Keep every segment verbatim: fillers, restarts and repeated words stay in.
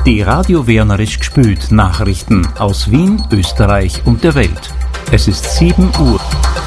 Die Radio Wienerisch gspült Nachrichten aus Wien, Österreich und der Welt. Es ist sieben Uhr.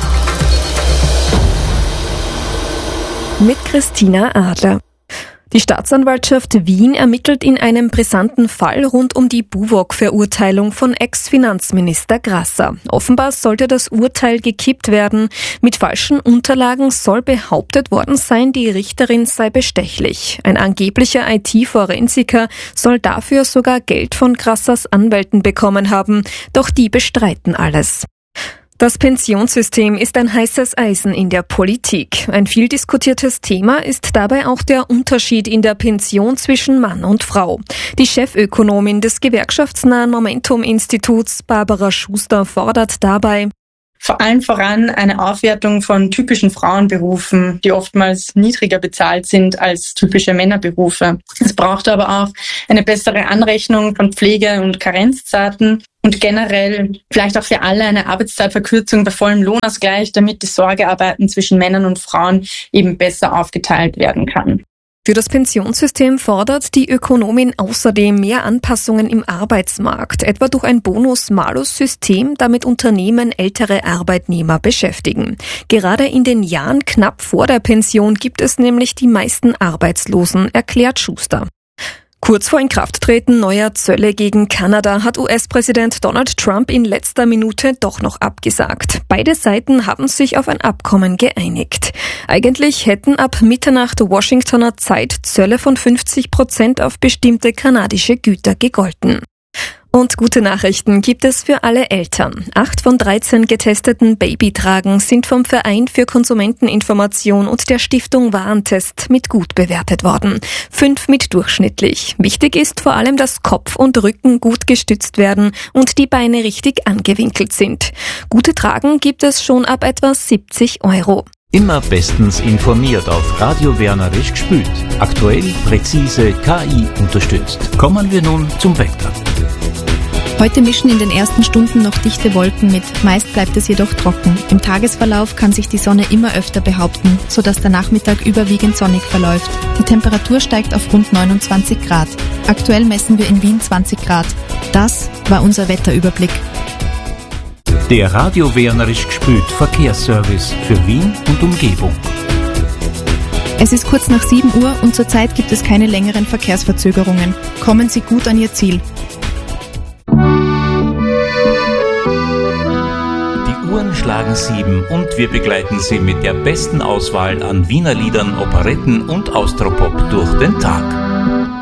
Mit Christina Adler. Die Staatsanwaltschaft Wien ermittelt in einem brisanten Fall rund um die Buwok-Verurteilung von Ex-Finanzminister Grasser. Offenbar sollte das Urteil gekippt werden. Mit falschen Unterlagen soll behauptet worden sein, die Richterin sei bestechlich. Ein angeblicher I T-Forensiker soll dafür sogar Geld von Grassers Anwälten bekommen haben. Doch die bestreiten alles. Das Pensionssystem ist ein heißes Eisen in der Politik. Ein viel diskutiertes Thema ist dabei auch der Unterschied in der Pension zwischen Mann und Frau. Die Chefökonomin des gewerkschaftsnahen Momentum-Instituts, Barbara Schuster, fordert dabei: Vor allem voran eine Aufwertung von typischen Frauenberufen, die oftmals niedriger bezahlt sind als typische Männerberufe. Es braucht aber auch eine bessere Anrechnung von Pflege- und Karenzzeiten und generell vielleicht auch für alle eine Arbeitszeitverkürzung bei vollem Lohnausgleich, damit die Sorgearbeiten zwischen Männern und Frauen eben besser aufgeteilt werden kann. Für das Pensionssystem fordert die Ökonomin außerdem mehr Anpassungen im Arbeitsmarkt, etwa durch ein Bonus-Malus-System, damit Unternehmen ältere Arbeitnehmer beschäftigen. Gerade in den Jahren knapp vor der Pension gibt es nämlich die meisten Arbeitslosen, erklärt Schuster. Kurz vor Inkrafttreten neuer Zölle gegen Kanada hat U S-Präsident Donald Trump in letzter Minute doch noch abgesagt. Beide Seiten haben sich auf ein Abkommen geeinigt. Eigentlich hätten ab Mitternacht Washingtoner Zeit Zölle von fünfzig Prozent auf bestimmte kanadische Güter gegolten. Und gute Nachrichten gibt es für alle Eltern. Acht von dreizehn getesteten Babytragen sind vom Verein für Konsumenteninformation und der Stiftung Warentest mit gut bewertet worden. Fünf mit durchschnittlich. Wichtig ist vor allem, dass Kopf und Rücken gut gestützt werden und die Beine richtig angewinkelt sind. Gute Tragen gibt es schon ab etwa siebzig Euro. Immer bestens informiert auf Radio Wienerisch gspült. Aktuell, präzise, K I unterstützt. Kommen wir nun zum Wetter. Heute mischen in den ersten Stunden noch dichte Wolken mit, meist bleibt es jedoch trocken. Im Tagesverlauf kann sich die Sonne immer öfter behaupten, sodass der Nachmittag überwiegend sonnig verläuft. Die Temperatur steigt auf rund neunundzwanzig Grad. Aktuell messen wir in Wien zwanzig Grad. Das war unser Wetterüberblick. Der Radio Wienerisch gspült Verkehrsservice für Wien und Umgebung. Es ist kurz nach sieben Uhr und zurzeit gibt es keine längeren Verkehrsverzögerungen. Kommen Sie gut an Ihr Ziel. Die Uhren schlagen sieben und wir begleiten Sie mit der besten Auswahl an Wiener Liedern, Operetten und Austropop durch den Tag.